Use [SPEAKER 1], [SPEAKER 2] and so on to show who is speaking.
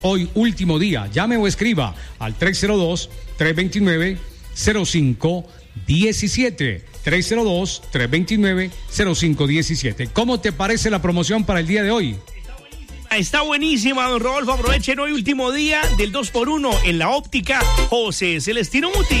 [SPEAKER 1] Hoy, último día. Llame o escriba al 302-329-0517. 302-329-0517. ¿Cómo te parece la promoción para el día de hoy?
[SPEAKER 2] Está buenísima, don Rodolfo. Aprovechen hoy, último día del 2x1 en la óptica José Celestino Muti.